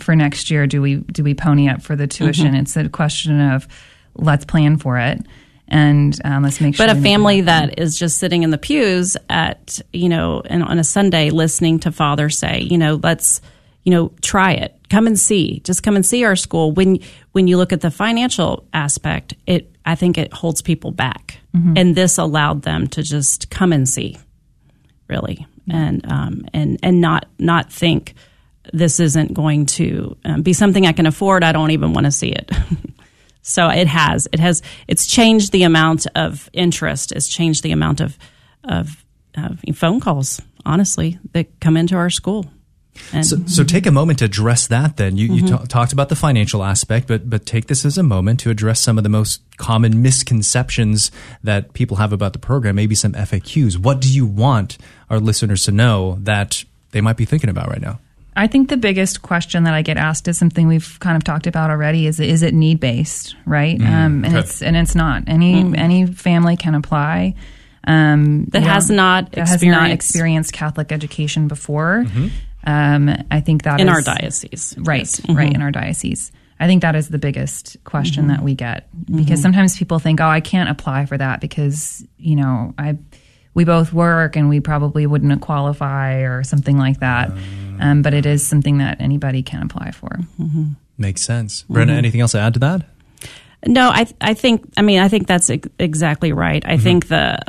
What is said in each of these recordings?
for next year? Do we pony up for the tuition? Mm-hmm. It's a question of let's plan for it. And let's make sure. But a family that is just sitting in the pews at, and on a Sunday listening to Father say, let's, try it. Come and see. Just come and see our school. When you look at the financial aspect, I think it holds people back. Mm-hmm. And this allowed them to just come and see, really, and not think this isn't going to be something I can afford. I don't even want to see it. So it's changed the amount of interest. It's changed the amount of phone calls, honestly, that come into our school. And so take a moment to address that then. You talked about the financial aspect, but take this as a moment to address some of the most common misconceptions that people have about the program, maybe some FAQs. What do you want our listeners to know that they might be thinking about right now? I think the biggest question that I get asked is something we've kind of talked about already. Is it need based, right? And it's not. Any family can apply that has not experienced Catholic education before. Mm-hmm. I think that in our diocese, right? Yes. Mm-hmm. Right, in our diocese. I think that is the biggest question that we get, because sometimes people think, "Oh, I can't apply for that because we both work and we probably wouldn't qualify," or something like that. But it is something that anybody can apply for. Mm-hmm. Makes sense. Brenna, anything else to add to that? No, I think that's exactly right. I think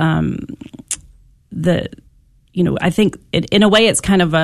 I think in a way it's kind of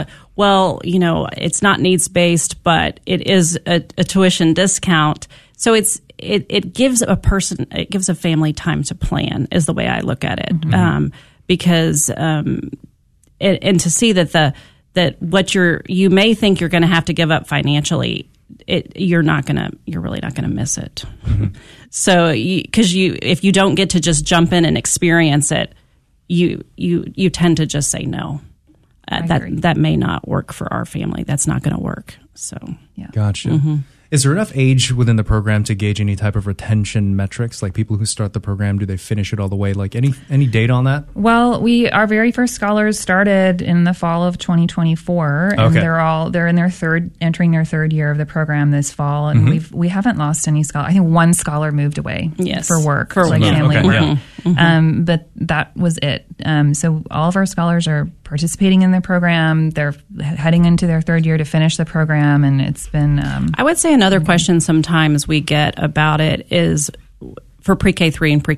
it's not needs based, but it is a tuition discount. So it gives a family time to plan, is the way I look at it. Mm-hmm. Because and to see that what you may think you're going to have to give up financially, you're really not going to miss it. Mm-hmm. So because if you don't get to just jump in and experience it, you tend to just say no. That may not work for our family. That's not going to work. So yeah, gotcha. Mm-hmm. Is there enough age within the program to gauge any type of retention metrics? Like people who start the program, do they finish it all the way? Like any data on that? Well, our very first scholars started in the fall of 2024, and they're entering their third year of the program this fall, and we haven't lost any scholars. I think one scholar moved away for work, family work. Yeah. Mm-hmm. But that was it. So all of our scholars are participating in the program. They're heading into their third year to finish the program, and it's been. I would say another question sometimes we get about it is for pre-K3 and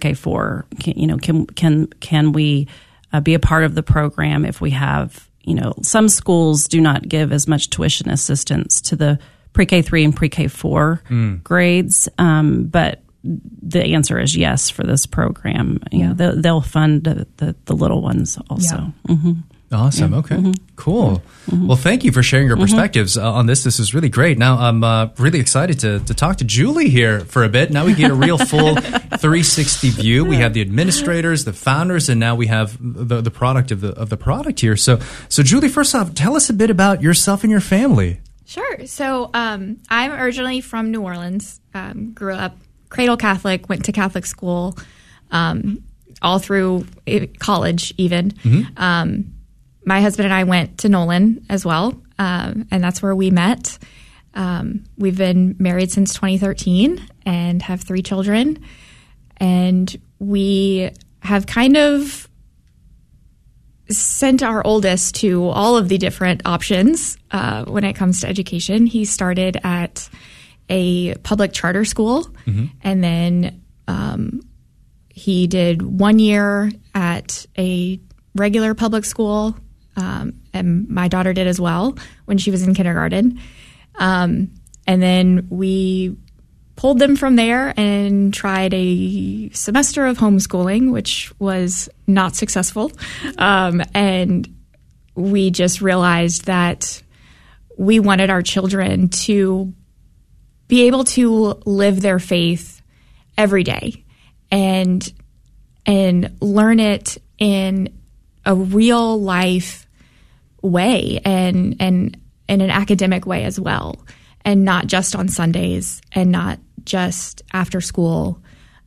pre-K4. Can we be a part of the program if we have some schools do not give as much tuition assistance to the pre-K3 and pre-K4 grades, but the answer is yes for this program. They'll fund the little ones also. Yeah. Mm-hmm. Awesome. Yeah. Okay. Mm-hmm. Cool. Mm-hmm. Well, thank you for sharing your perspectives on this. This is really great. Now, I'm really excited to talk to Julie here for a bit. Now we get a real full 360 view. We have the administrators, the founders, and now we have the product of the product here. So Julie, first off, tell us a bit about yourself and your family. Sure. So I'm originally from New Orleans. Grew up cradle Catholic, went to Catholic school all through college even. Mm-hmm. My husband and I went to Nolan as well, and that's where we met. We've been married since 2013 and have 3 children. And we have kind of sent our oldest to all of the different options when it comes to education. He started at a public charter school, and then he did 1 year at a regular public school. And my daughter did as well when she was in kindergarten. And then we pulled them from there and tried a semester of homeschooling, which was not successful. And we just realized that we wanted our children to be able to live their faith every day and learn it in a real life way and in an academic way as well, and not just on Sundays and not just after school.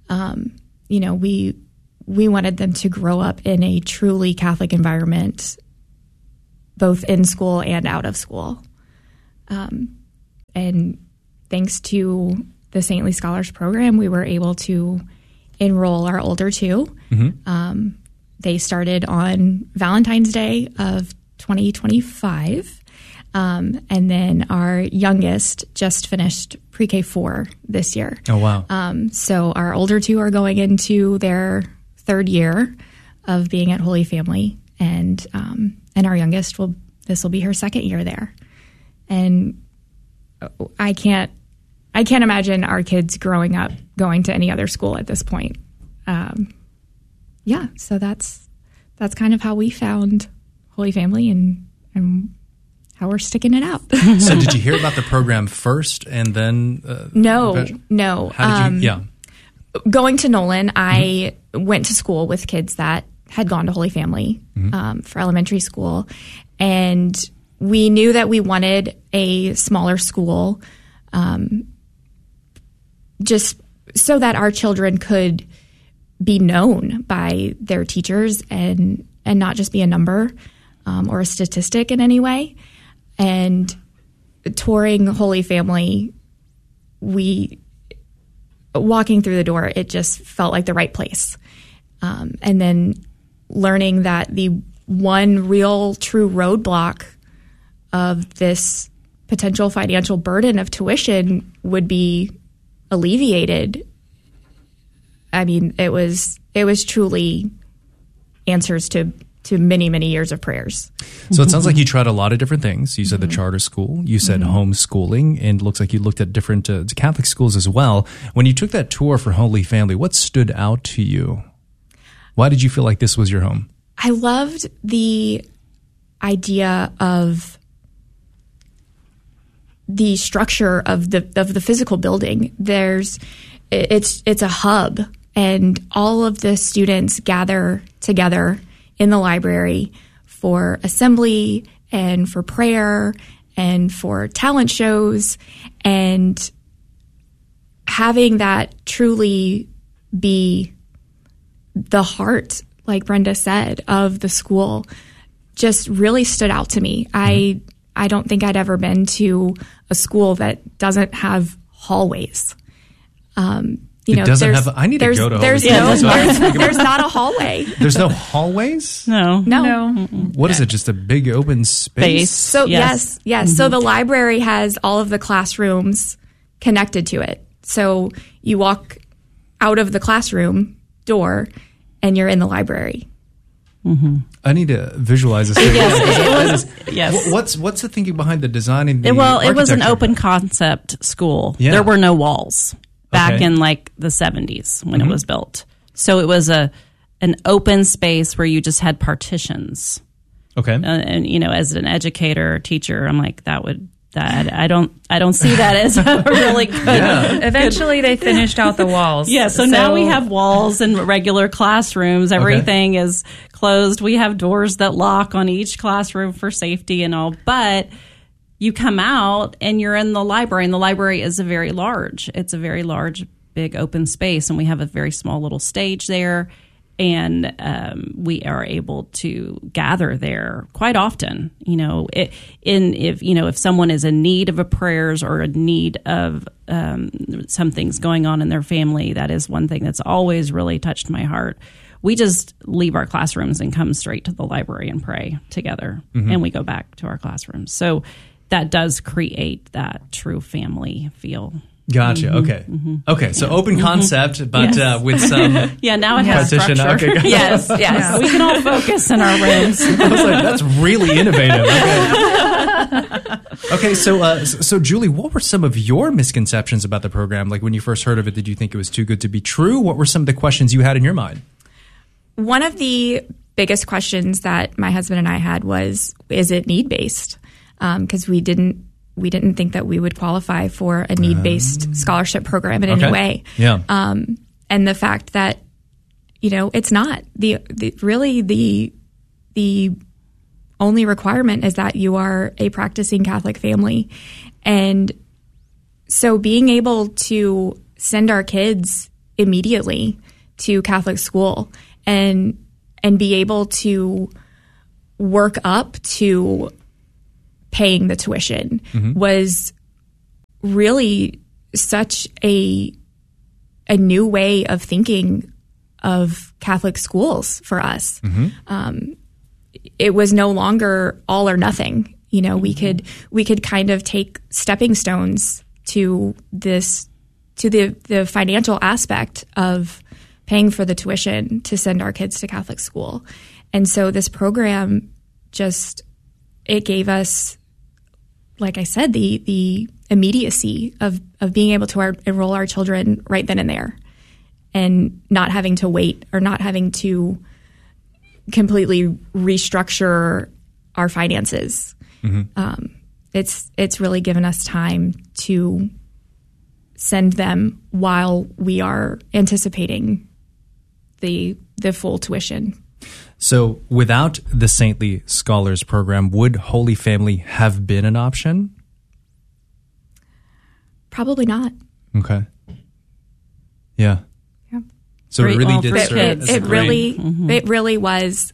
We wanted them to grow up in a truly Catholic environment, both in school and out of school. And thanks to the Saintly Scholars Program, we were able to enroll our older two. They started on Valentine's Day of 2025. And then our youngest just finished pre-K 4 this year. Oh, wow. So our older two are going into their third year of being at Holy Family. And our youngest this will be her second year there. And I can't imagine our kids growing up going to any other school at this point. So that's kind of how we found Holy Family and how we're sticking it out. So did you hear about the program first and then? No. How did you? Going to Nolan, I went to school with kids that had gone to Holy Family for elementary school. And we knew that we wanted a smaller school just so that our children could be known by their teachers and not just be a number or a statistic in any way. And touring Holy Family, walking through the door, it just felt like the right place. And then learning that the one real true roadblock of this potential financial burden of tuition would be alleviated. I mean, it was truly answers to many, many years of prayers. So it sounds like you tried a lot of different things. You said the charter school, you said homeschooling, and it looks like you looked at different Catholic schools as well. When you took that tour for Holy Family, what stood out to you? Why did you feel like this was your home? I loved the idea of the structure of the physical building. It's a hub, and all of the students gather together in the library for assembly and for prayer and for talent shows, and having that truly be the heart, like Brenda said, of the school just really stood out to me. I don't think I'd ever been to a school that doesn't have hallways. It doesn't have. I need to go to. There's not a hallway. There's no hallways. No. What is it? Just a big open space. So yes. So the library has all of the classrooms connected to it. So you walk out of the classroom door, and you're in the library. I need to visualize this. Yes. What's the thinking behind the design? And it was an open concept school. Yeah. There were no walls back in like the 70s when it was built. So it was an open space where you just had partitions. Okay. And as an educator, teacher, I'm like, I don't see that as a really good. Yeah. Eventually, they finished out the walls. Yeah, so now we have walls in regular classrooms. Everything is closed. We have doors that lock on each classroom for safety and all. But you come out and you're in the library, and the library is very large. It's a very large, big open space, and we have a very small little stage there. And we are able to gather there quite often. If someone is in need of a prayers or a need of something's going on in their family, that is one thing that's always really touched my heart. We just leave our classrooms and come straight to the library and pray together, and we go back to our classrooms. So that does create that true family feel. Gotcha. Okay. Okay. So open concept, but with some now it has partition. structure. Okay. Yes. We can all focus in our rooms. I was like, that's really innovative. Okay. So Julie, what were some of your misconceptions about the program? Like when you first heard of it, did you think it was too good to be true? What were some of the questions you had in your mind? One of the biggest questions that my husband and I had was, is it need-based? Because we didn't think that we would qualify for a need-based scholarship program in any way. Yeah. And the fact that, it's not. The only requirement is that you are a practicing Catholic family. And so being able to send our kids immediately to Catholic school and be able to work up to paying the tuition was really such a new way of thinking of Catholic schools for us. It was no longer all or nothing. You know, we could kind of take stepping stones to the financial aspect of paying for the tuition to send our kids to Catholic school. And so this program it gave us, like I said, the immediacy of being able to enroll our children right then and there, and not having to wait or not having to completely restructure our finances. It's really given us time to send them while we are anticipating the full tuition. So without the Saintly Scholars Program, would Holy Family have been an option? Probably not. Okay. Yeah. So Great, it really well, did for serve kids. as a great... It really was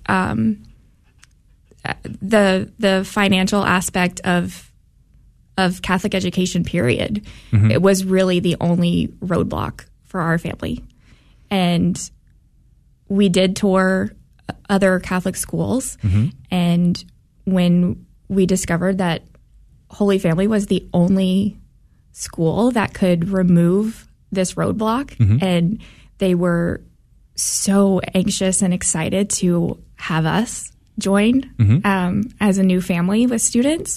the financial aspect of Catholic education, period. It was really the only roadblock for our family. And we did tour other Catholic schools. And when we discovered that Holy Family was the only school that could remove this roadblock, and they were so anxious and excited to have us join as a new family with students,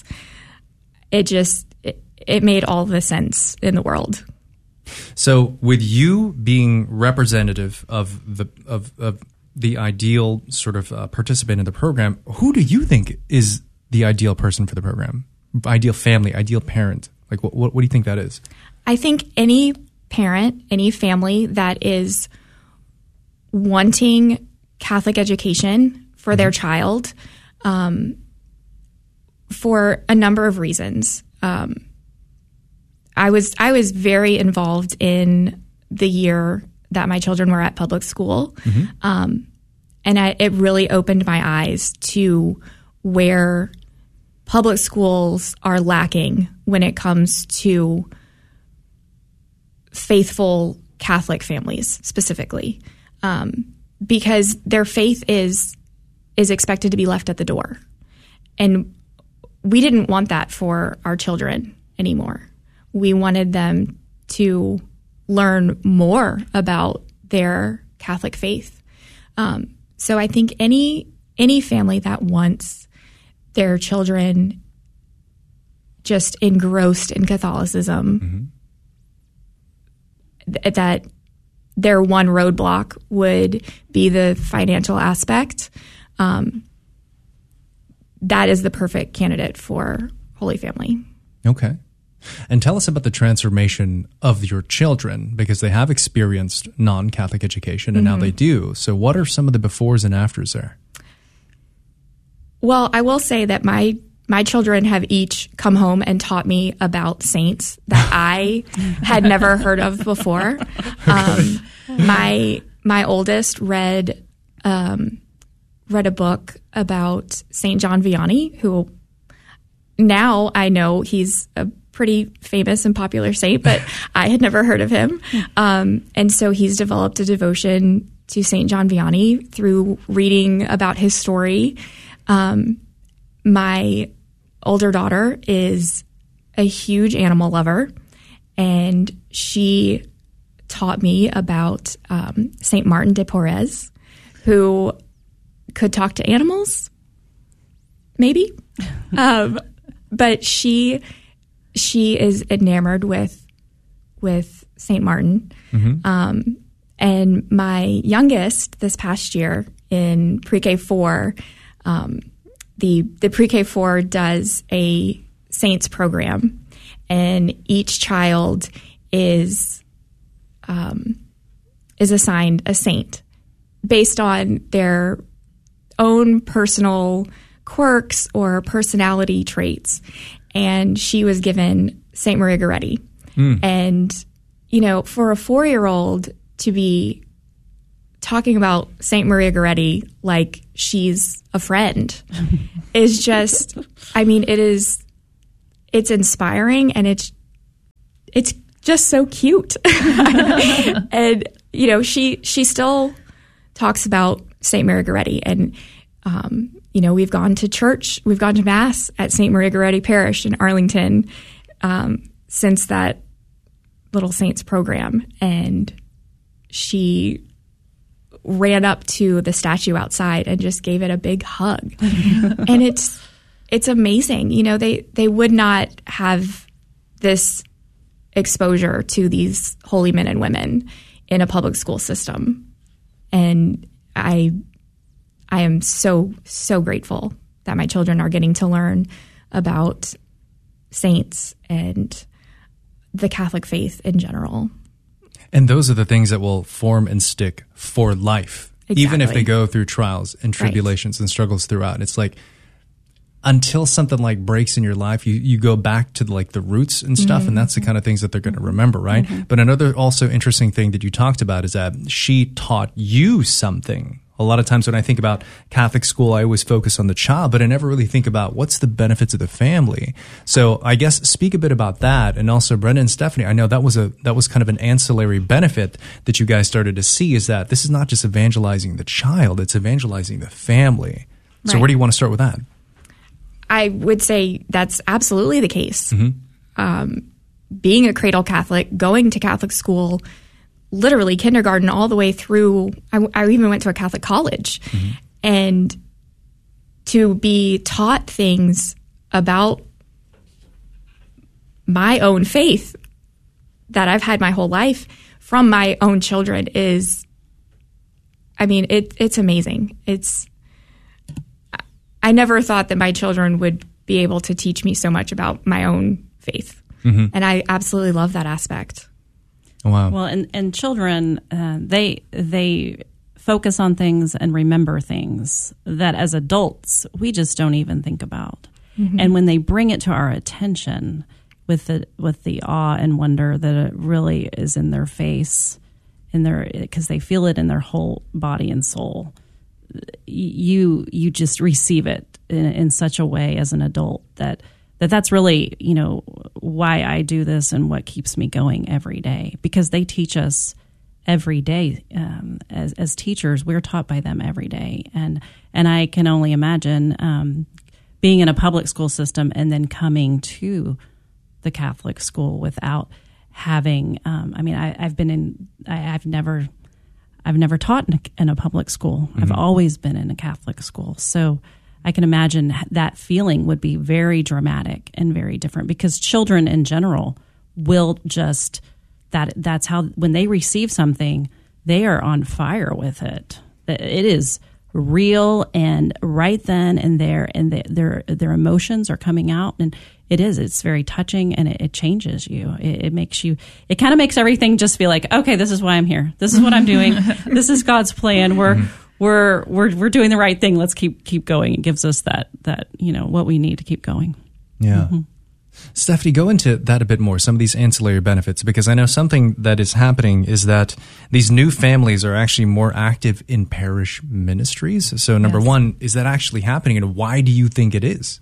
it made all the sense in the world. So with you being representative of the ideal sort of participant in the program, who do you think is the ideal person for the program? Ideal family, ideal parent? Like what do you think that is? I think any parent, any family that is wanting Catholic education for their child, for a number of reasons. I was very involved in the year that my children were at public school, and it really opened my eyes to where public schools are lacking when it comes to faithful Catholic families specifically, because their faith is expected to be left at the door. And we didn't want that for our children anymore. We wanted them to learn more about their Catholic faith. So I think any family that wants their children just engrossed in Catholicism, that their one roadblock would be the financial aspect, that is the perfect candidate for Holy Family. Okay. And tell us about the transformation of your children, because they have experienced non-Catholic education and now they do. So what are some of the befores and afters there? Well, I will say that my children have each come home and taught me about saints that I had never heard of before. My oldest read a book about Saint John Vianney, who now I know he's a pretty famous and popular saint, but I had never heard of him. And so he's developed a devotion to Saint John Vianney through reading about his story. My older daughter is a huge animal lover, and she taught me about Saint Martin de Porres, who could talk to animals, maybe. But she is enamored with Saint Martin. And my youngest this past year in pre-K 4, the pre-K 4 does a saints program, and each child is assigned a saint based on their own personal quirks or personality traits. And she was given Saint Maria Goretti. And, you know, for a 4-year-old to be talking about Saint Maria Goretti like she's a friend is just, I mean, it's inspiring, and it's just so cute. And, you know, she still talks about St. Mary Goretti. And, you know, we've gone to Mass at St. Mary Goretti Parish in Arlington since that Little Saints program. And she ran up to the statue outside and just gave it a big hug. And it's amazing. You know, they would not have this exposure to these holy men and women in a public school system. And I am so, so grateful that my children are getting to learn about saints and the Catholic faith in general. And those are the things that will form and stick for life, Exactly. even if they go through trials and tribulations and struggles throughout. It's like, until something like breaks in your life, you go back to like the roots and stuff, and that's the kind of things that they're going to remember, right? But another also interesting thing that you talked about is that she taught you something. A lot of times when I think about Catholic school, I always focus on the child, but I never really think about what's the benefits of the family. So I guess speak a bit about that. And also Brenda and Stephanie, I know that was kind of an ancillary benefit that you guys started to see, is that this is not just evangelizing the child, it's evangelizing the family. So Right. where do you want to start with that? I would say that's absolutely the case. Being a cradle Catholic, going to Catholic school, literally kindergarten all the way through, I even went to a Catholic college. And to be taught things about my own faith that I've had my whole life from my own children is, I mean, it's amazing. I never thought that my children would be able to teach me so much about my own faith. And I absolutely love that aspect. Wow. Well, and children, they focus on things and remember things that as adults we just don't even think about. And when they bring it to our attention with the awe and wonder that it really is in their face, because they feel it in their whole body and soul, you just receive it in such a way as an adult that's really, you know, why I do this and what keeps me going every day, because they teach us every day. As teachers, we're taught by them every day. And I can only imagine being in a public school system and then coming to the Catholic school without having, I've never taught in a public school. I've always been in a Catholic school. So I can imagine that feeling would be very dramatic and very different, because children in general will just, that's how, when they receive something, they are on fire with it. It is real and right then and there, and their emotions are coming out, and it's very touching, and it changes you. It makes you, it kind of makes everything just feel like, okay, this is why I'm here. This is what I'm doing. This is God's plan. We're doing the right thing. Let's keep going. It gives us that, you know, what we need to keep going. Yeah. Stephanie, go into that a bit more, some of these ancillary benefits, because I know something that is happening is that these new families are actually more active in parish ministries. So number one, is that actually happening, and why do you think it is?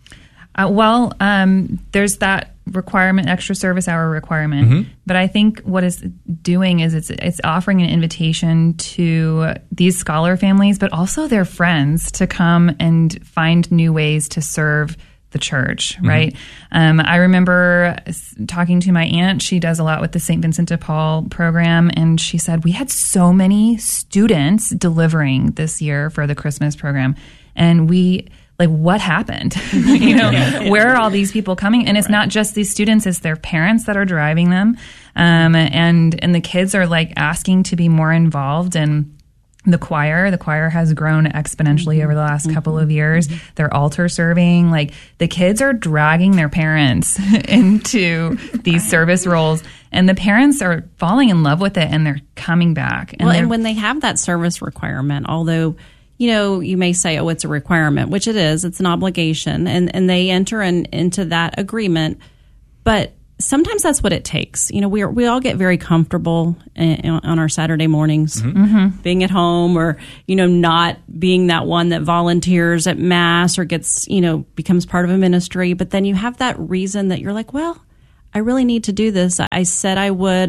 There's that requirement, extra service hour requirement. But I think what it's doing is it's offering an invitation to these scholar families, but also their friends, to come and find new ways to serve the church, right? I remember talking to my aunt. She does a lot with the St. Vincent de Paul program, and she said, we had so many students delivering this year for the Christmas program, and what happened? You know, where are all these people coming? And it's not just these students, it's their parents that are driving them. And the kids are like asking to be more involved. And the choir has grown exponentially over the last couple of years. They're altar serving. Like, the kids are dragging their parents into these service roles, and the parents are falling in love with it, and they're coming back. And when they have that service requirement, although, you know, you may say, oh, it's a requirement, which it is. It's an obligation, and they enter into that agreement. But sometimes that's what it takes. You know, we all get very comfortable on our Saturday mornings, being at home, or, you know, not being that one that volunteers at Mass or gets, you know, becomes part of a ministry. But then you have that reason that you're like, well, I really need to do this. I said I would.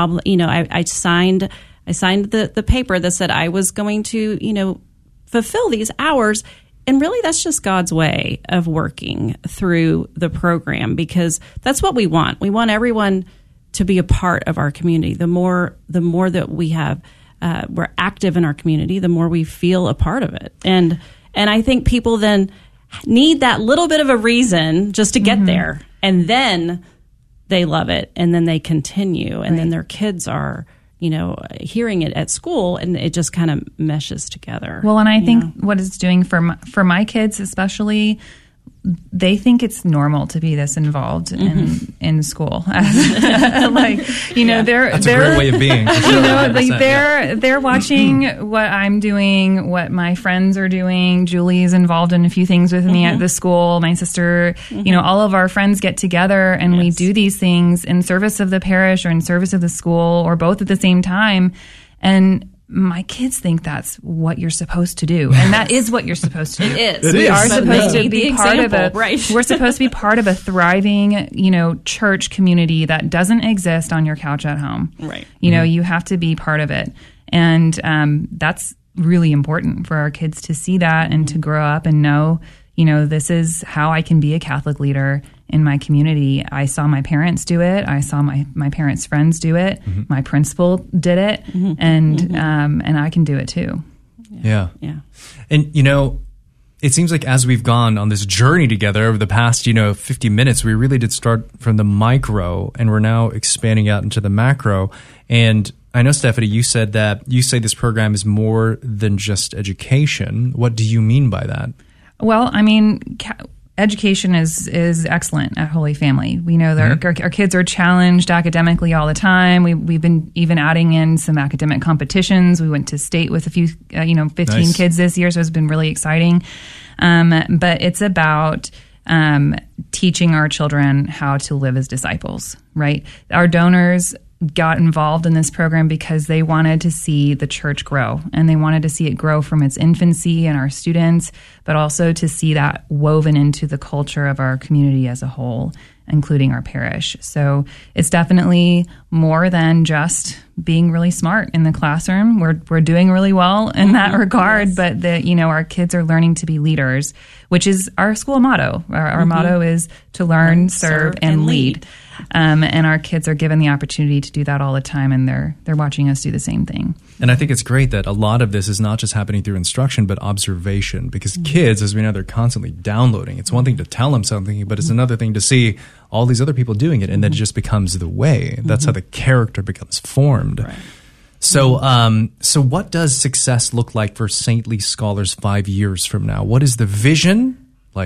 I signed the paper that said I was going to, fulfill these hours. And really, that's just God's way of working through the program, because that's what we want. We want everyone to be a part of our community. The more that we have, we're active in our community, the more we feel a part of it. And I think people then need that little bit of a reason just to get there, and then they love it, and then they continue, and then their kids are hearing it at school, and it just kind of meshes together. Well, and I think what it's doing for my kids especially, they think it's normal to be this involved in school. They're that's a great way of being. For sure, they're watching what I'm doing, what my friends are doing. Julie is involved in a few things with me at the school. My sister, all of our friends get together and we do these things in service of the parish or in service of the school, or both at the same time. And my kids think that's what you're supposed to do, and that is what you're supposed to do. We are supposed to be part of we're supposed to be part of a thriving, church community that doesn't exist on your couch at home. Right. You have to be part of it, and that's really important for our kids to see that and to grow up and know, this is how I can be a Catholic leader in my community. I saw my parents do it. I saw my parents' friends do it. My principal did it, and I can do it too. Yeah. And it seems like as we've gone on this journey together over the past 50 minutes, we really did start from the micro, and we're now expanding out into the macro. And I know, Stephanie, you say this program is more than just education. What do you mean by that? Well, I mean, education is excellent at Holy Family. We know that our kids are challenged academically all the time. We've been even adding in some academic competitions. We went to state with a few, 15 kids this year, so it's been really exciting. But it's about teaching our children how to live as disciples, right? Our donors got involved in this program because they wanted to see the church grow, and they wanted to see it grow from its infancy and our students, but also to see that woven into the culture of our community as a whole, including our parish. So it's definitely more than just being really smart in the classroom. We're doing really well in that regard, but our kids are learning to be leaders, which is our school motto. Our motto is to learn, serve, and lead. And our kids are given the opportunity to do that all the time, and they're watching us do the same thing. And I think it's great that a lot of this is not just happening through instruction, but observation, because kids, as we know, they're constantly downloading. It's one thing to tell them something, but it's another thing to see all these other people doing it, and then it just becomes the way. That's how the character becomes formed. Right. So what does success look like for Saintly Scholars 5 years from now? What is the vision?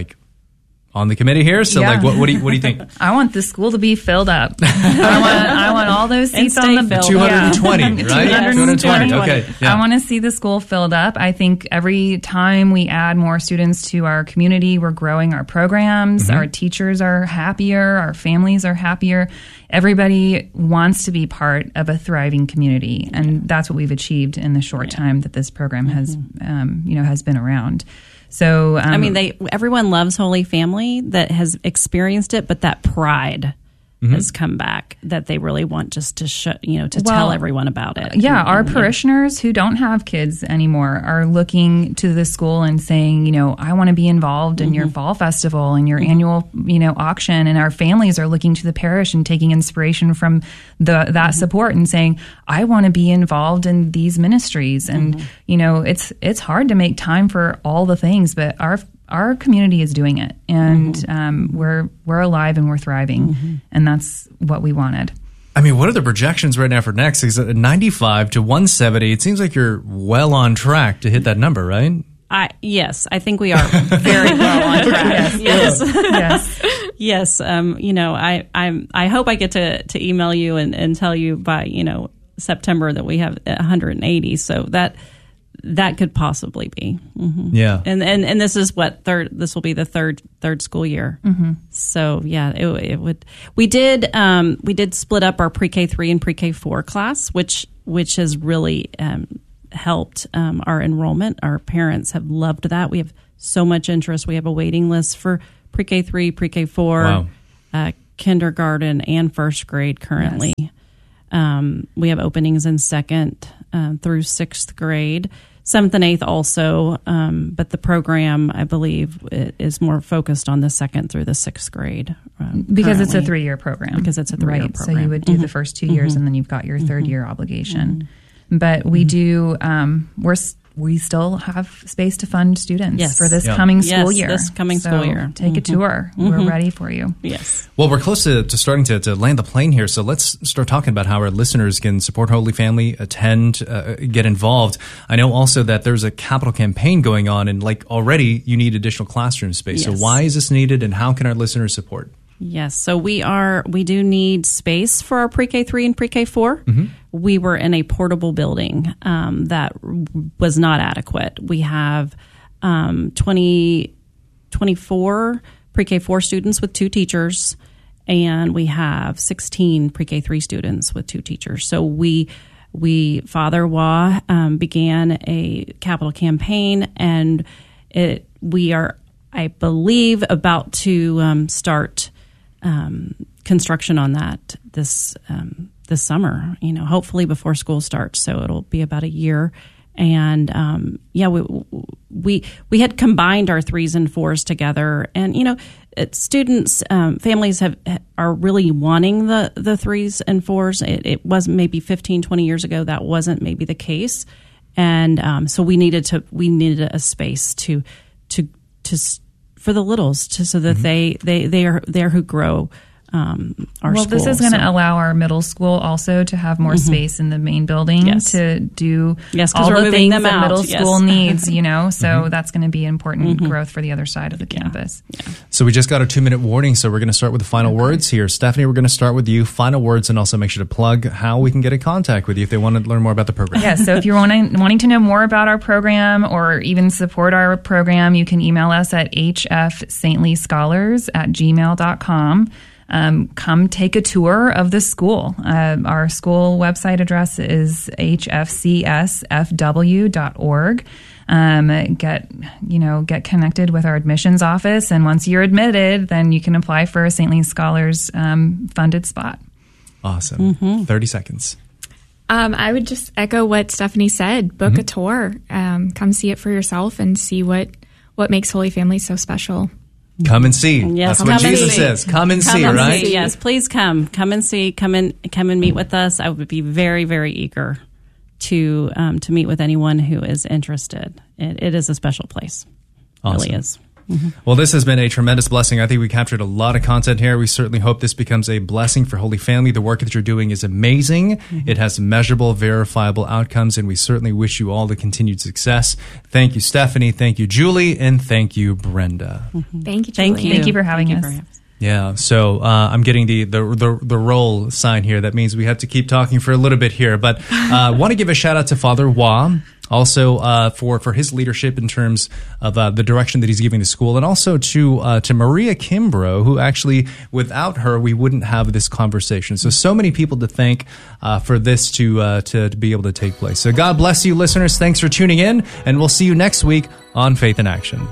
On the committee here, so what do you think? I want the school to be filled up. I want all those seats on the 220, right? 220. Okay. Yeah. I want to see the school filled up. I think every time we add more students to our community, we're growing our programs. Our teachers are happier. Our families are happier. Everybody wants to be part of a thriving community, and that's what we've achieved in the short time that this program has been around. So everyone loves Holy Family that has experienced it, but that pride has come back, that they really want just to tell everyone about it. Yeah, our parishioners who don't have kids anymore are looking to the school and saying, I want to be involved in your fall festival and your annual, auction. And our families are looking to the parish and taking inspiration from that support and saying, I want to be involved in these ministries. And it's hard to make time for all the things, but our community is doing it, and we're alive and we're thriving, and that's what we wanted. I mean, what are the projections right now for next? Is it 95 to 170? It seems like you're well on track to hit that number, right? Yes, I think we are very well on track. Yes. I hope I get to email you and tell you by September that we have 180. So that could possibly be. Yeah. And this is this will be the third school year. So yeah, it would. We did split up our pre-K 3 and pre-K 4 class, which has really helped our enrollment. Our parents have loved that. We have so much interest. We have a waiting list for pre-K 3, pre-K 4. Wow. kindergarten and first grade currently. Yes. We have openings in 2nd through 6th grade. 7th and 8th also, but the program, I believe, is more focused on the 2nd through the 6th grade. Because it's a currently. 3-year program. Because it's a 3-year right. program. So you would do the first 2 years, and then you've got your 3rd year obligation. But we do, we still have space to fund students for this coming school year. This coming school year. Take a tour. We're ready for you. Yes. Well, we're close to starting to land the plane here, so let's start talking about how our listeners can support Holy Family, attend, get involved. I know also that there's a capital campaign going on, and already you need additional classroom space. Yes. So why is this needed, and how can our listeners support? Yes, so we do need space for our pre-K 3 and pre-K 4. We were in a portable building that was not adequate. We have 24 pre-K 4 students with 2 teachers, and we have 16 pre-K 3 students with 2 teachers. So Father Wah began a capital campaign, and we are, I believe, about to start construction on that this summer, hopefully before school starts. So it'll be about a year. And, we had combined our 3s and 4s together, and, students, families are really wanting the 3s and 4s. It was maybe 15, 20 years ago. That wasn't maybe the case. And, so we needed a space to for the littles, so that they are there who grow our well, school. this is going to allow our middle school also to have more space in the main building to do all the things that middle school needs, so that's going to be important growth for the other side of the campus. Yeah. So we just got a 2-minute warning, so we're going to start with the final words here. Stephanie, we're going to start with you. Final words, and also make sure to plug how we can get in contact with you if they want to learn more about the program. Yeah, so if you're wanting to know more about our program or even support our program, you can email us at hfsaintlyscholars@gmail.com. Come take a tour of the school. Our school website address is hfcsfw.org. Get connected with our admissions office, and once you're admitted, then you can apply for a St. Lee Scholars funded spot. Awesome. 30 seconds. I would just echo what Stephanie said. Book a tour. Come see it for yourself and see what makes Holy Family so special. Come and see. Yes, that's what Jesus says. Come and see, right? Yes, please come. Come and see. Come and meet with us. I would be very, very eager to meet with anyone who is interested. It is a special place. Awesome. It really is. Well, this has been a tremendous blessing. I think we captured a lot of content here. We certainly hope this becomes a blessing for Holy Family. The work that you're doing is amazing. It has measurable, verifiable outcomes, and we certainly wish you all the continued success. Thank you, Stephanie. Thank you, Julie. And thank you, Brenda. Thank you, Julie. Thank you for having us. Yeah, so I'm getting the roll sign here. That means we have to keep talking for a little bit here. But I want to give a shout out to Father Wah, also for his leadership in terms of the direction that he's giving the school, and also to Maria Kimbrough, who actually, without her, we wouldn't have this conversation. So many people to thank for this to be able to take place. So God bless you, listeners. Thanks for tuning in, and we'll see you next week on Faith in Action.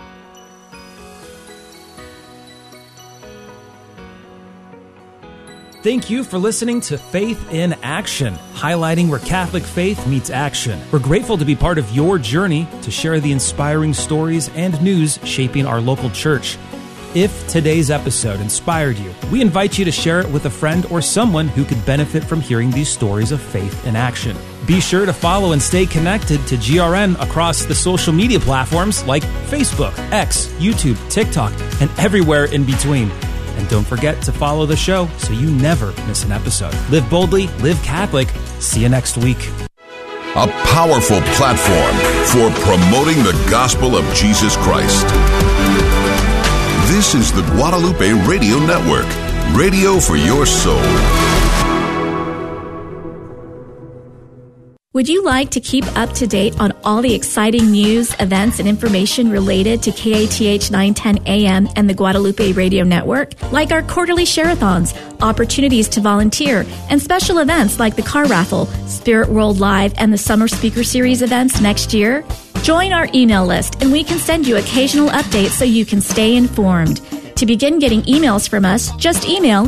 Thank you for listening to Faith in Action, highlighting where Catholic faith meets action. We're grateful to be part of your journey to share the inspiring stories and news shaping our local church. If today's episode inspired you, we invite you to share it with a friend or someone who could benefit from hearing these stories of faith in action. Be sure to follow and stay connected to GRN across the social media platforms like Facebook, X, YouTube, TikTok, and everywhere in between. And don't forget to follow the show so you never miss an episode. Live boldly, live Catholic. See you next week. A powerful platform for promoting the gospel of Jesus Christ. This is the Guadalupe Radio Network, radio for your soul. Would you like to keep up to date on all the exciting news, events, and information related to KATH 910 AM and the Guadalupe Radio Network? Like our quarterly share-a-thons, opportunities to volunteer, and special events like the car raffle, Spirit World Live, and the Summer Speaker Series events next year? Join our email list, and we can send you occasional updates so you can stay informed. To begin getting emails from us, just email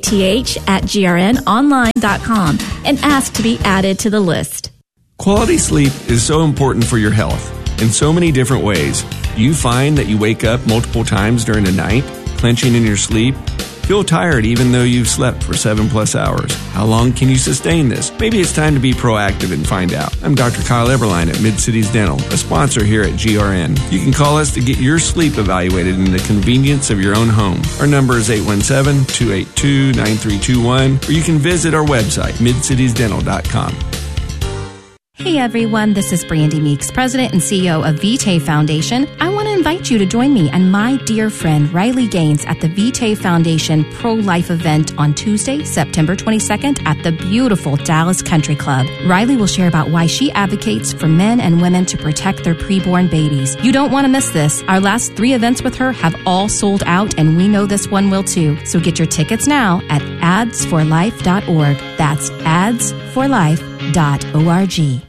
kath@grnonline.com and ask to be added to the list. Quality sleep is so important for your health in so many different ways. Do you find that you wake up multiple times during the night, clenching in your sleep? Feel tired even though you've slept for 7+ hours. How long can you sustain this? Maybe it's time to be proactive and find out. I'm Dr. Kyle Eberline at Mid-Cities Dental, a sponsor here at GRN. You can call us to get your sleep evaluated in the convenience of your own home. Our number is 817-282-9321, or you can visit our website, midcitiesdental.com. Hey everyone, this is Brandy Meeks, President and CEO of Vitae Foundation. I want to invite you to join me and my dear friend Riley Gaines at the Vitae Foundation Pro-Life event on Tuesday, September 22nd at the beautiful Dallas Country Club. Riley will share about why she advocates for men and women to protect their preborn babies. You don't want to miss this. Our last 3 events with her have all sold out, and we know this one will too. So get your tickets now at adsforlife.org. That's adsforlife.org.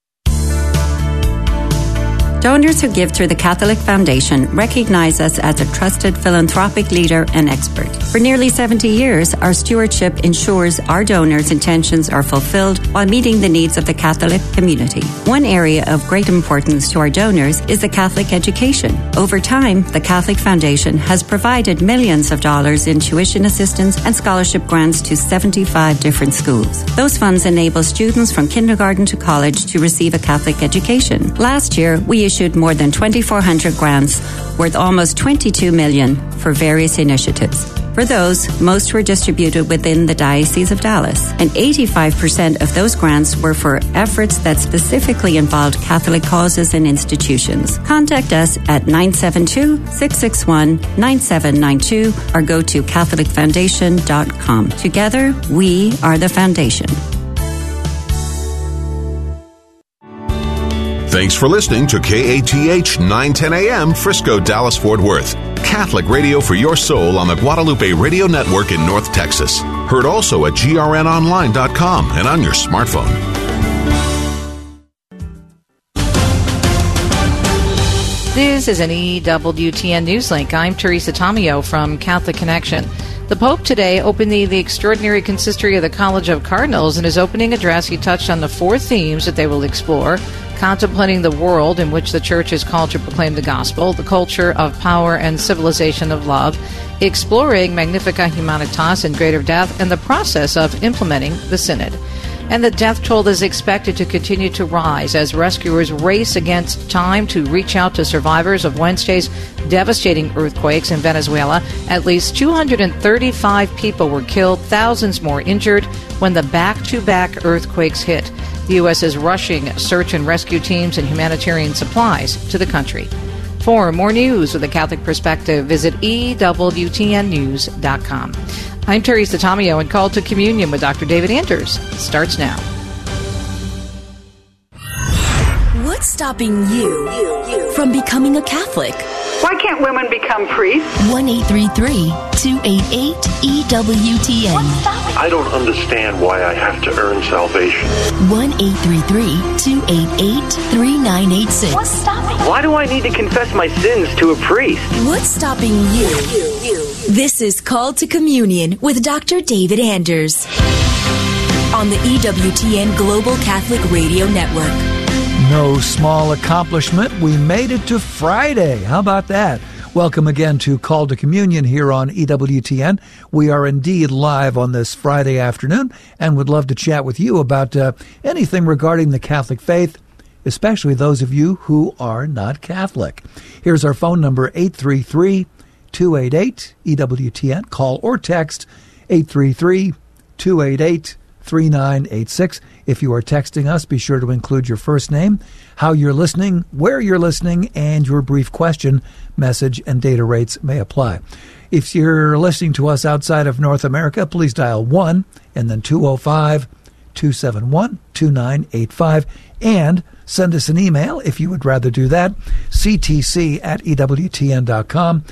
Donors who give through the Catholic Foundation recognize us as a trusted philanthropic leader and expert. For nearly 70 years, our stewardship ensures our donors' intentions are fulfilled while meeting the needs of the Catholic community. One area of great importance to our donors is the Catholic education. Over time, the Catholic Foundation has provided millions of dollars in tuition assistance and scholarship grants to 75 different schools. Those funds enable students from kindergarten to college to receive a Catholic education. Last year, we issued more than 2,400 grants worth almost $22 million for various initiatives. For those, most were distributed within the Diocese of Dallas, and 85% of those grants were for efforts that specifically involved Catholic causes and institutions. Contact us at 972-661-9792 or go to CatholicFoundation.com. Together, we are the Foundation. Thanks for listening to KATH 910 AM, Frisco, Dallas, Fort Worth. Catholic radio for your soul on the Guadalupe Radio Network in North Texas. Heard also at grnonline.com and on your smartphone. This is an EWTN News Link. I'm Teresa Tomeo from Catholic Connection. The Pope today opened the extraordinary consistory of the College of Cardinals. In his opening address, he touched on the 4 themes that they will explore: contemplating the world in which the Church is called to proclaim the gospel, the culture of power and civilization of love, exploring Magnificat Humanitas and greater death, and the process of implementing the Synod. And the death toll is expected to continue to rise as rescuers race against time to reach out to survivors of Wednesday's devastating earthquakes in Venezuela. At least 235 people were killed, thousands more injured when the back-to-back earthquakes hit. The U.S. is rushing search and rescue teams and humanitarian supplies to the country. For more news with a Catholic perspective, visit EWTNnews.com. I'm Teresa Tomeo, and Call to Communion with Dr. David Anders starts now. What's stopping you from becoming a Catholic? Why can't women become priests? 1-833-288-EWTN. I don't understand why I have to earn salvation. 1-833-288-3986. What's stopping? Why do I need to confess my sins to a priest? What's stopping you? This is Call to Communion with Dr. David Anders on the EWTN Global Catholic Radio Network. No small accomplishment. We made it to Friday. How about that? Welcome again to Call to Communion here on EWTN. We are indeed live on this Friday afternoon and would love to chat with you about anything regarding the Catholic faith, especially those of you who are not Catholic. Here's our phone number, 833-288-EWTN. Call or text 833-288-3986. If you are texting us, be sure to include your first name, how you're listening, where you're listening, and your brief question. Message and data rates may apply. If you're listening to us outside of North America, please dial 1 and then 205-271-2985 and send us an email if you would rather do that, ctc@ewtn.com.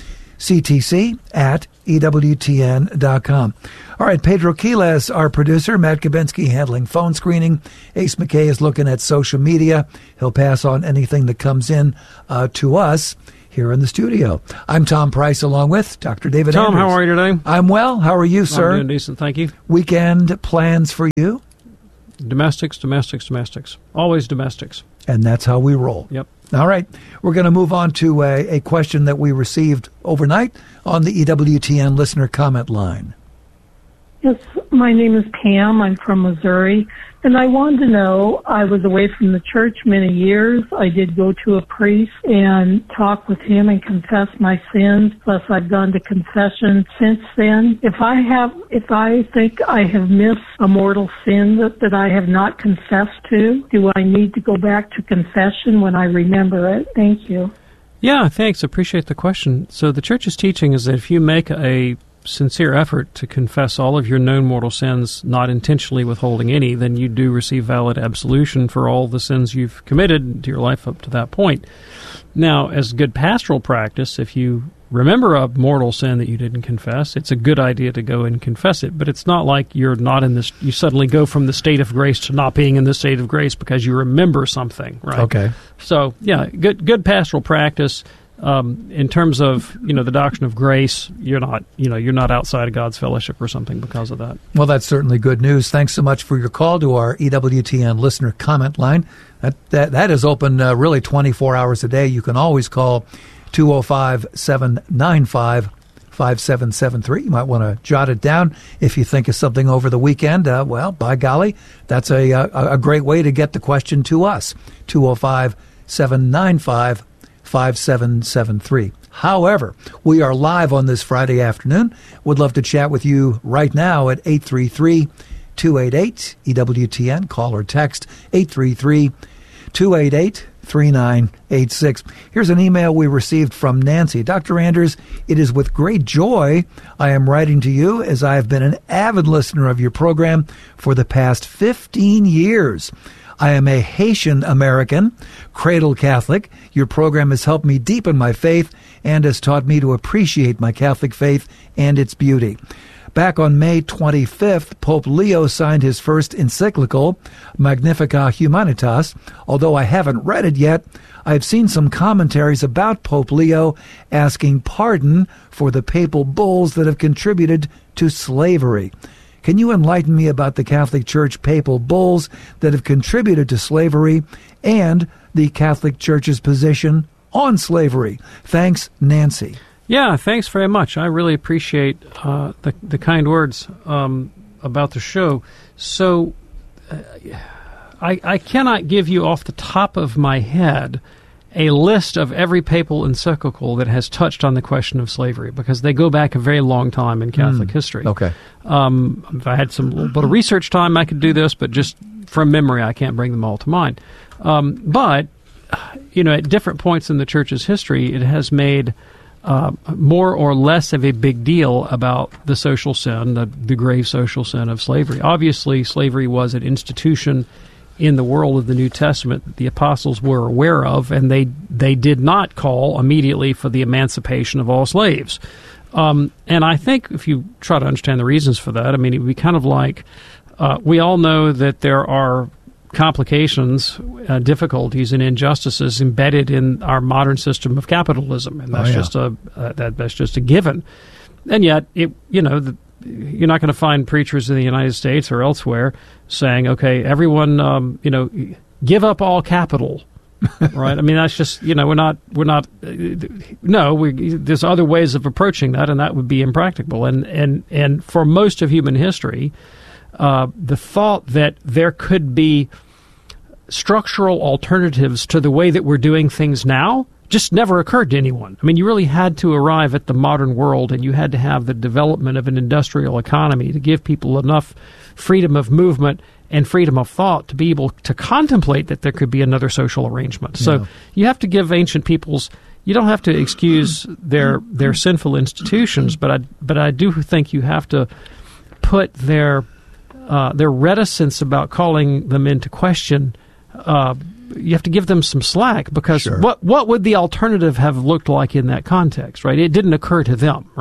ctc@ewtn.com. All right, Pedro Quiles, our producer, Matt Kabinski handling phone screening. Ace McKay is looking at social media. He'll pass on anything that comes in to us here in the studio. I'm Tom Price, along with Dr. David Tom, Andrews. how are you today? I'm well. How are you, sir? I'm doing decent, thank you. Weekend plans for you? Domestics. Always domestics. And that's how we roll. Yep. All right. We're going to move on to a question that we received overnight on the EWTN listener comment line. Yes, my name is Pam. I'm from Missouri. And I wanted to know, I was away from the church many years. I did go to a priest and talk with him and confess my sins. Plus, I've gone to confession since then. If I think I have missed a mortal sin that I have not confessed to, do I need to go back to confession when I remember it? Thank you. Yeah, thanks. Appreciate the question. So the church's teaching is that if you make a sincere effort to confess all of your known mortal sins, not intentionally withholding any, then you do receive valid absolution for all the sins you've committed to your life up to that point. Now, as good pastoral practice, if you remember a mortal sin that you didn't confess, it's a good idea to go and confess it. But it's not like you're not in this, you suddenly go from the state of grace to not being in the state of grace because you remember something, right? Okay. So, yeah, good pastoral practice. In terms of, the doctrine of grace, you're not outside of God's fellowship or something because of that. Well, that's certainly good news. Thanks so much for your call to our EWTN listener comment line. That is open really 24 hours a day. You can always call 205-795-5773. You might want to jot it down if you think of something over the weekend. Well, by golly, that's a great way to get the question to us. 205-795-5773. However, we are live on this Friday afternoon. Would love to chat with you right now at 833-288-EWTN. Call or text 833-288-3986. Here's an email we received from Nancy. Dr. Anders, it is with great joy I am writing to you, as I have been an avid listener of your program for the past 15 years. I am a Haitian American, cradle Catholic. Your program has helped me deepen my faith and has taught me to appreciate my Catholic faith and its beauty. Back on May 25th, Pope Leo signed his first encyclical, Magnificat Humanitas. Although I haven't read it yet, I've seen some commentaries about Pope Leo asking pardon for the papal bulls that have contributed to slavery. Can you enlighten me about the Catholic Church papal bulls that have contributed to slavery and the Catholic Church's position on slavery? Thanks, Nancy. Yeah, thanks very much. I really appreciate the kind words about the show. So I cannot give you off the top of my head a list of every papal encyclical that has touched on the question of slavery, because they go back a very long time in Catholic history. Okay. If I had some little bit of research time, I could do this, but just from memory, I can't bring them all to mind. But at different points in the Church's history, it has made more or less of a big deal about the social sin, the grave social sin of slavery. Obviously, slavery was an institution in the world of the New Testament that the apostles were aware of, and they did not call immediately for the emancipation of all slaves. And I think if you try to understand the reasons for that, it would be kind of like, we all know that there are complications, difficulties, and injustices embedded in our modern system of capitalism, and that's that's just a given. And yet, you're not going to find preachers in the United States or elsewhere saying, "Okay, everyone, give up all capital." Right? That's just we're not. There's other ways of approaching that, and that would be impractical. And for most of human history, the thought that there could be structural alternatives to the way that we're doing things now just never occurred to anyone. You really had to arrive at the modern world, and you had to have the development of an industrial economy to give people enough freedom of movement and freedom of thought to be able to contemplate that there could be another social arrangement. So you have to give ancient peoples, you don't have to excuse their sinful institutions, but I do think you have to put their reticence about calling them into question. You have to give them some slack, because what would the alternative have looked like in that context, right? It didn't occur to them, right?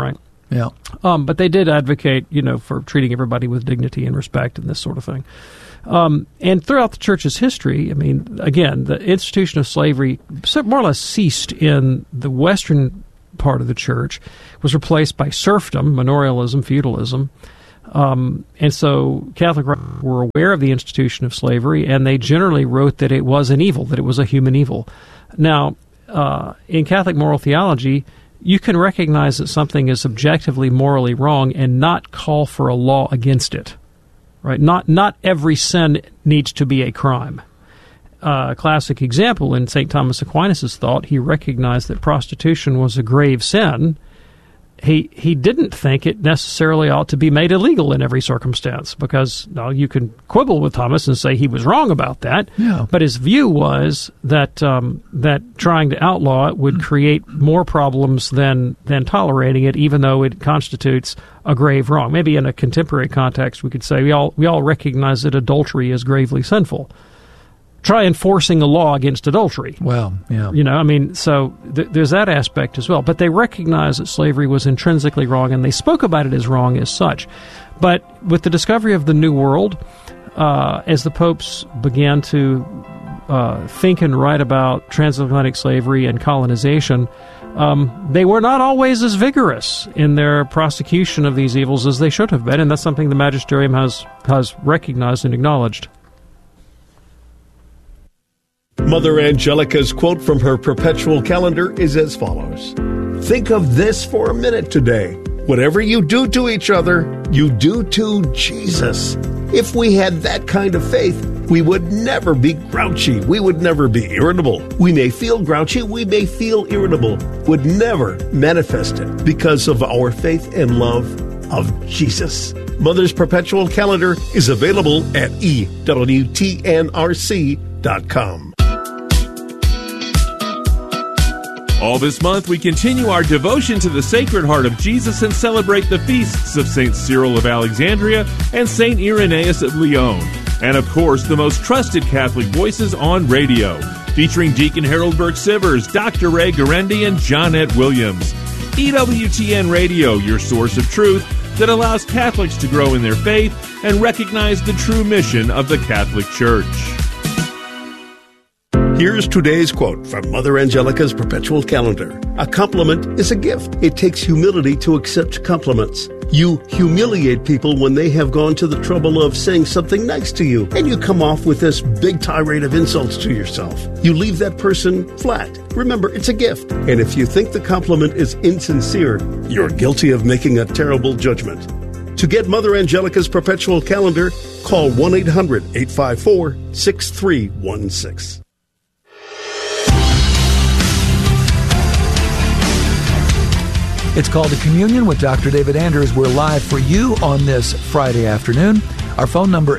Yeah. But they did advocate, for treating everybody with dignity and respect and this sort of thing. And throughout the church's history, again, the institution of slavery more or less ceased in the western part of the church, was replaced by serfdom, manorialism, feudalism. And so Catholic were aware of the institution of slavery, and they generally wrote that it was an evil, that it was a human evil. Now, in Catholic moral theology, you can recognize that something is objectively morally wrong and not call for a law against it. Right? Not every sin needs to be a crime. Classic example in St. Thomas Aquinas' thought, he recognized that prostitution was a grave sin. He didn't think it necessarily ought to be made illegal in every circumstance, because you can quibble with Thomas and say he was wrong about that. Yeah. But his view was that that trying to outlaw it would create more problems than tolerating it, even though it constitutes a grave wrong. Maybe in a contemporary context, we could say we all recognize that adultery is gravely sinful. Try enforcing a law against adultery. Well, yeah. So there's that aspect as well. But they recognized that slavery was intrinsically wrong, and they spoke about it as wrong as such. But with the discovery of the New World, as the popes began to think and write about transatlantic slavery and colonization, they were not always as vigorous in their prosecution of these evils as they should have been, and that's something the magisterium has recognized and acknowledged. Mother Angelica's quote from her perpetual calendar is as follows. Think of this for a minute today. Whatever you do to each other, you do to Jesus. If we had that kind of faith, we would never be grouchy. We would never be irritable. We may feel grouchy, we may feel irritable, would never manifest it because of our faith and love of Jesus. Mother's perpetual calendar is available at EWTNRC.com. All this month, we continue our devotion to the Sacred Heart of Jesus and celebrate the feasts of St. Cyril of Alexandria and St. Irenaeus of Lyon. And of course, the most trusted Catholic voices on radio, featuring Deacon Harold Burke-Sivers, Dr. Ray Garendi, and Johnette Williams. EWTN Radio, your source of truth that allows Catholics to grow in their faith and recognize the true mission of the Catholic Church. Here's today's quote from Mother Angelica's perpetual calendar. A compliment is a gift. It takes humility to accept compliments. You humiliate people when they have gone to the trouble of saying something nice to you, and you come off with this big tirade of insults to yourself. You leave that person flat. Remember, it's a gift. And if you think the compliment is insincere, you're guilty of making a terrible judgment. To get Mother Angelica's perpetual calendar, call 1-800-854-6316. It's called The Communion with Dr. David Anders. We're live for you on this Friday afternoon. Our phone number,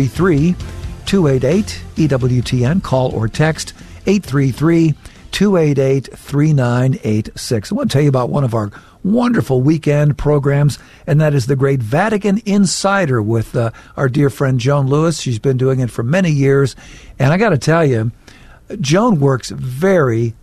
833-288-EWTN. Call or text 833-288-3986. I want to tell you about one of our wonderful weekend programs, and that is the Great Vatican Insider with our dear friend Joan Lewis. She's been doing it for many years. And I got to tell you, Joan works very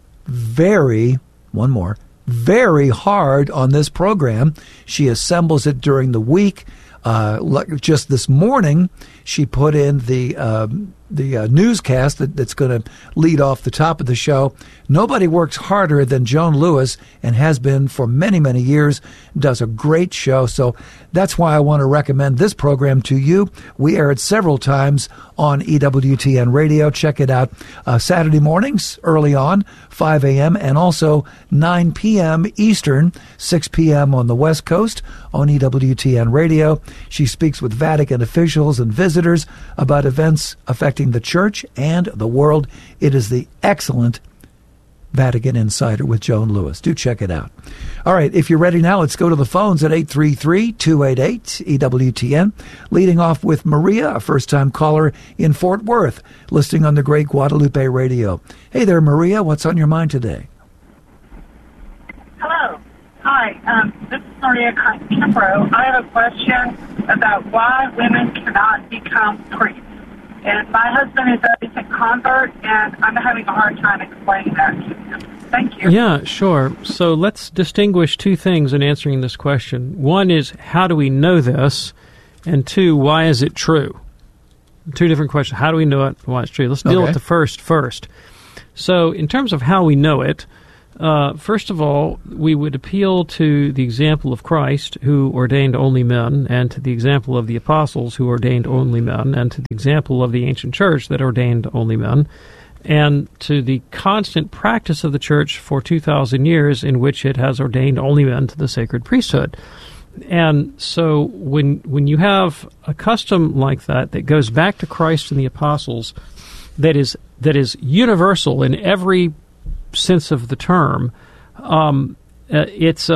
hard on this program. She assembles it during the week. Just this morning, she put in the newscast that's going to lead off the top of the show. Nobody works harder than Joan Lewis, and has been for many, many years. Does a great show. So that's why I want to recommend this program to you. We air it several times on EWTN Radio. Check it out Saturday mornings, early on, 5 a.m., and also 9 p.m. Eastern, 6 p.m. on the West Coast on EWTN Radio. She speaks with Vatican officials and visitors about events affecting the Church and the world. It is the excellent Vatican Insider with Joan Lewis. Do check it out. All right, if you're ready now, let's go to the phones at 833-288-EWTN. Leading off with Maria, a first-time caller in Fort Worth, listening on the Great Guadalupe Radio. Hey there, Maria. What's on your mind today? Hello. Hi. This is Maria Kimbrough. I have a question about why women cannot become priests. And my husband is a recent convert, and I'm having a hard time explaining that to him. Thank you. Yeah, sure. So let's distinguish two things in answering this question. One is, how do we know this? And two, why is it true? Two different questions. How do we know it? Why it's true? Let's deal with the first. So in terms of how we know it, first of all, we would appeal to the example of Christ, who ordained only men, and to the example of the apostles, who ordained only men, and to the example of the ancient church that ordained only men, and to the constant practice of the church for 2,000 years in which it has ordained only men to the sacred priesthood. And so when you have a custom like that goes back to Christ and the apostles, that is universal in every sense of the term, this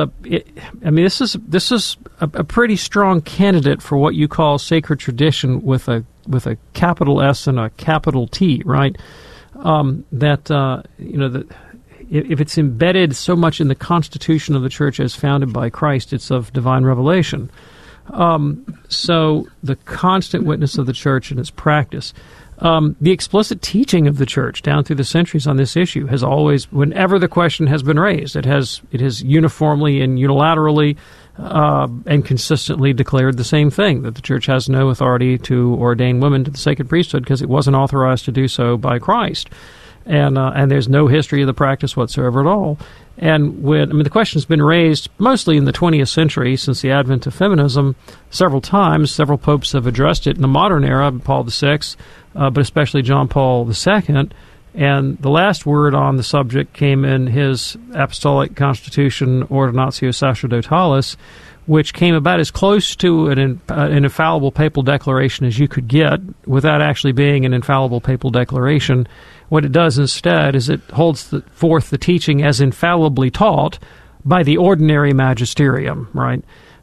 is a pretty strong candidate for what you call sacred tradition with a capital S and a capital T, right? If it's embedded so much in the constitution of the church as founded by Christ, it's of divine revelation. So the constant witness of the church and its practice. The explicit teaching of the church down through the centuries on this issue has always, whenever the question has been raised, it has uniformly and unilaterally and consistently declared the same thing, that the church has no authority to ordain women to the sacred priesthood because it wasn't authorized to do so by Christ. And there's no history of the practice whatsoever at all. And the question's been raised mostly in the 20th century since the advent of feminism several times. Several popes have addressed it in the modern era, Paul VI, but especially John Paul II. And the last word on the subject came in his Apostolic Constitution Ordinatio Sacerdotalis, which came about as close to an infallible papal declaration as you could get without actually being an infallible papal declaration. What it does instead is it holds forth the teaching as infallibly taught by the ordinary magisterium, right?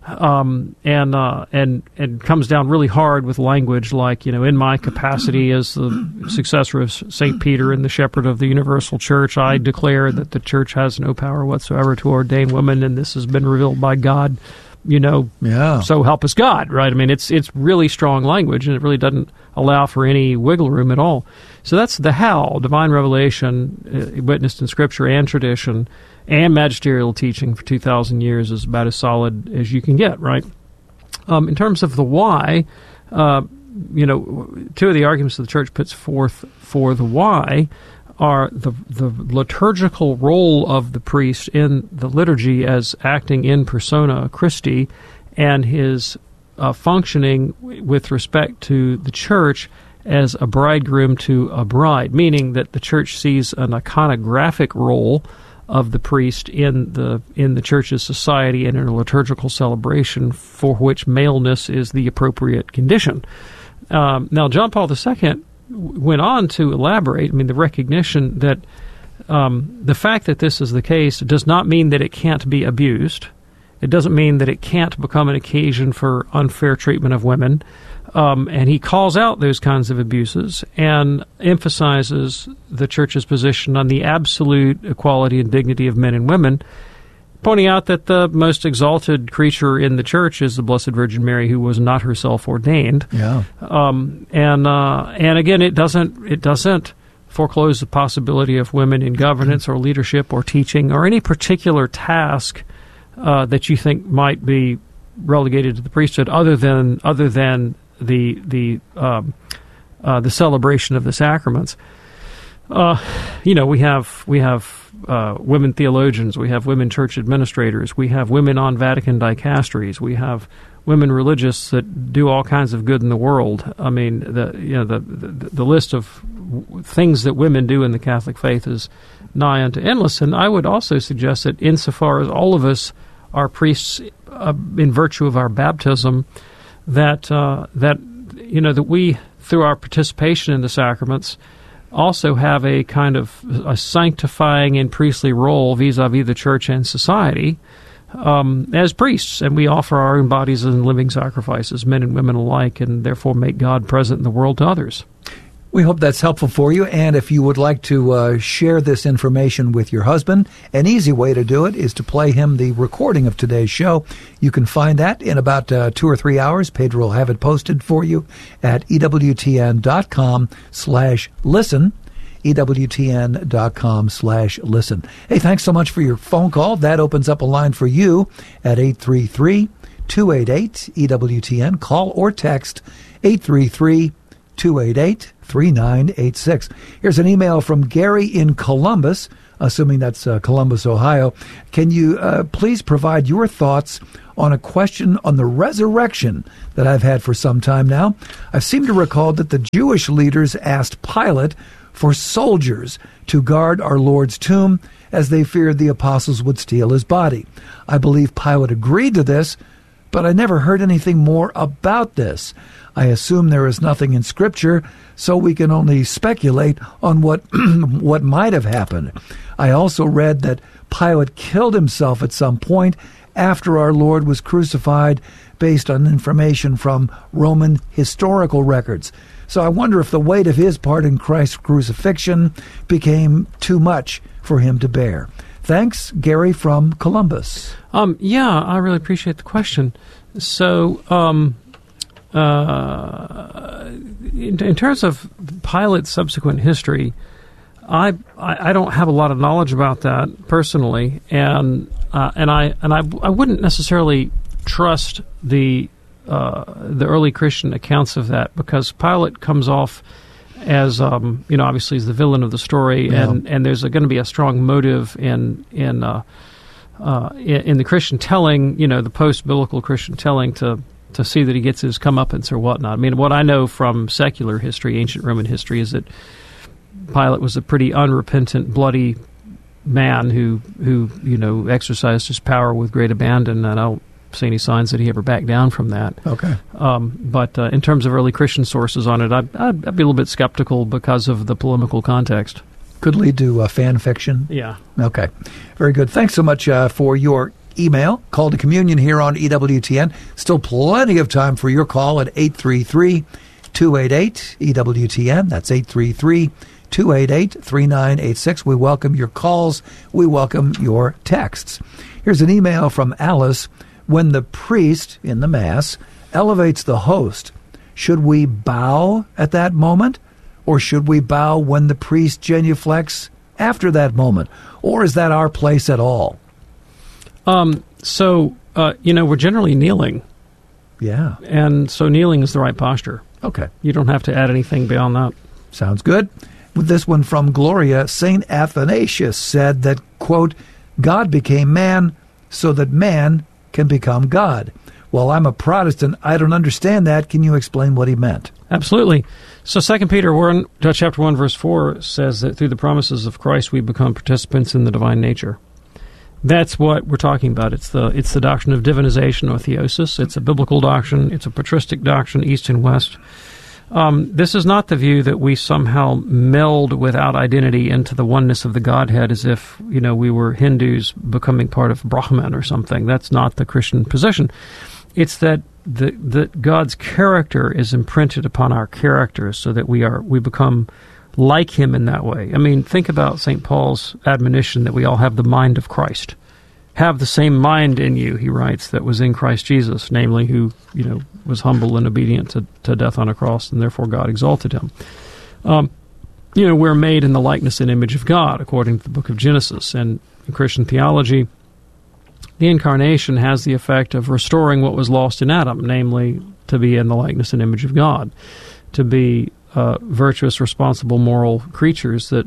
And comes down really hard with language like, in my capacity as the successor of St. Peter and the shepherd of the universal church, I declare that the church has no power whatsoever to ordain women, and this has been revealed by God, so help us God, right? I mean, it's really strong language, and it really doesn't allow for any wiggle room at all. So that's the how, divine revelation, witnessed in Scripture and tradition, and magisterial teaching for 2,000 years is about as solid as you can get, right? In terms of the why, two of the arguments that the church puts forth for the why are the liturgical role of the priest in the liturgy as acting in persona Christi, and his functioning with respect to the church as a bridegroom to a bride, meaning that the church sees an iconographic role of the priest in the church's society and in a liturgical celebration for which maleness is the appropriate condition. Now, John Paul II went on to elaborate. I mean, the recognition that the fact that this is the case does not mean that it can't be abused. It doesn't mean that it can't become an occasion for unfair treatment of women. And he calls out those kinds of abuses and emphasizes the church's position on the absolute equality and dignity of men and women, pointing out that the most exalted creature in the church is the Blessed Virgin Mary, who was not herself ordained. Yeah. And again, it doesn't foreclose the possibility of women in governance or leadership or teaching or any particular task that you think might be relegated to the priesthood, other than the celebration of the sacraments. We have women theologians, we have women church administrators, we have women on Vatican dicasteries, we have women religious that do all kinds of good in the world. I mean, the list of things that women do in the Catholic faith is nigh unto endless. And I would also suggest that insofar as all of us are priests in virtue of our baptism, that we, through our participation in the sacraments, also have a kind of a sanctifying and priestly role vis-a-vis the church and society as priests, and we offer our own bodies as living sacrifices, men and women alike, and therefore make God present in the world to others. We hope that's helpful for you, and if you would like to share this information with your husband, an easy way to do it is to play him the recording of today's show. You can find that in about 2 or 3 hours. Pedro will have it posted for you at EWTN.com/listen. EWTN.com/listen. Hey, thanks so much for your phone call. That opens up a line for you at 833-288-EWTN. Call or text 833-288-3986. Here's an email from Gary in Columbus, assuming that's Columbus, Ohio. Can you please provide your thoughts on a question on the resurrection that I've had for some time now? I seem to recall that the Jewish leaders asked Pilate for soldiers to guard our Lord's tomb as they feared the apostles would steal his body. I believe Pilate agreed to this, but I never heard anything more about this. I assume there is nothing in Scripture, so we can only speculate on what what might have happened. I also read that Pilate killed himself at some point after our Lord was crucified based on information from Roman historical records. So I wonder if the weight of his part in Christ's crucifixion became too much for him to bear. Thanks, Gary from Columbus. Yeah, I really appreciate the question. So, in terms of Pilate's subsequent history, I don't have a lot of knowledge about that personally, and I wouldn't necessarily trust the early Christian accounts of that, because Pilate comes off as obviously as the villain of the story, and there's going to be a strong motive in the Christian telling, the post-biblical Christian telling, to see that he gets his comeuppance or whatnot. I mean, what I know from secular history, ancient Roman history, is that Pilate was a pretty unrepentant, bloody man who exercised his power with great abandon, and I don't see any signs that he ever backed down from that. Okay. But in terms of early Christian sources on it, I'd be a little bit skeptical because of the polemical context. Could lead to fan fiction. Yeah. Okay. Very good. Thanks so much for your email. Call to Communion here on EWTN. Still plenty of time for your call at 833-288-EWTN. That's 833-288-3986. We welcome your calls. We welcome your texts. Here's an email from Alice. When the priest in the Mass elevates the host, should we bow at that moment? Or should we bow when the priest genuflects after that moment? Or is that our place at all? We're generally kneeling. Yeah. And so kneeling is the right posture. Okay. You don't have to add anything beyond that. Sounds good. With this one from Gloria, St. Athanasius said that, quote, God became man so that man can become God. Well, I'm a Protestant. I don't understand that. Can you explain what he meant? Absolutely. So 2 Peter 1, chapter 1, verse 4 says that through the promises of Christ we become participants in the divine nature. That's what we're talking about. It's the doctrine of divinization or theosis. It's a biblical doctrine. It's a patristic doctrine, East and West. This is not the view that we somehow meld without identity into the oneness of the Godhead as if, we were Hindus becoming part of Brahman or something. That's not the Christian position. It's that God's character is imprinted upon our character so that we become like him in that way. I mean, think about St. Paul's admonition that we all have the mind of Christ. Have the same mind in you, he writes, that was in Christ Jesus, namely who, was humble and obedient to death on a cross, and therefore God exalted him. We're made in the likeness and image of God, according to the book of Genesis. And in Christian theology, the incarnation has the effect of restoring what was lost in Adam, namely to be in the likeness and image of God, to be virtuous, responsible, moral creatures that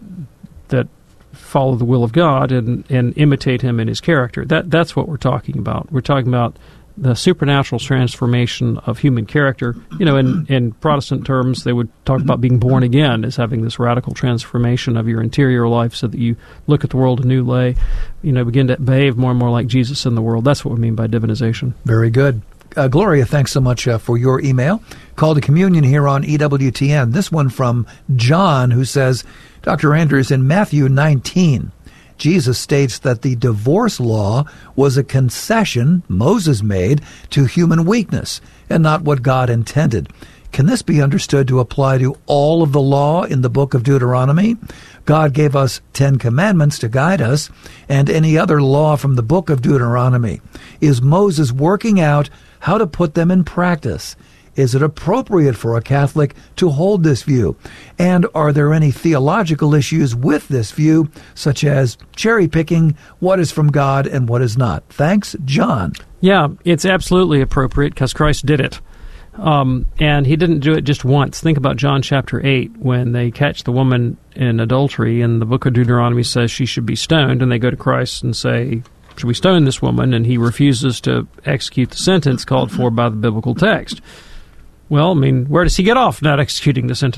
follow the will of God and imitate him in his character. That's what we're talking about. We're talking about the supernatural transformation of human character. In Protestant terms, they would talk about being born again as having this radical transformation of your interior life so that you look at the world a new way, begin to behave more and more like Jesus in the world. That's what we mean by divinization. Very good. Gloria, thanks so much for your email. Call to Communion here on EWTN. This one from John, who says, Dr. Anders, in Matthew 19, Jesus states that the divorce law was a concession Moses made to human weakness and not what God intended. Can this be understood to apply to all of the law in the book of Deuteronomy? God gave us 10 commandments to guide us, and any other law from the book of Deuteronomy. Is Moses working out how to put them in practice? Is it appropriate for a Catholic to hold this view? And are there any theological issues with this view, such as cherry picking what is from God and what is not? Thanks, John. Yeah, it's absolutely appropriate because Christ did it. And he didn't do it just once. Think about John chapter 8 when they catch the woman in adultery, and the book of Deuteronomy says she should be stoned, and they go to Christ and say, should we stone this woman? And he refuses to execute the sentence called for by the biblical text. Well, I mean, where does he get off not executing the sentence?